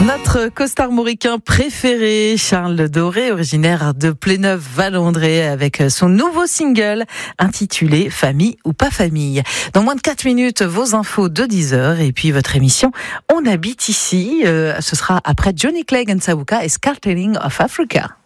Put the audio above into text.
Notre costarmoricain préféré, Charles Doré, originaire de Pléneuf-Valandré, avec son nouveau single intitulé Famille ou pas famille. Dans moins de 4 minutes, vos infos de 10h et puis votre émission On habite ici. Ce sera après Johnny Clegg and Sawuka et Scartelling of Africa.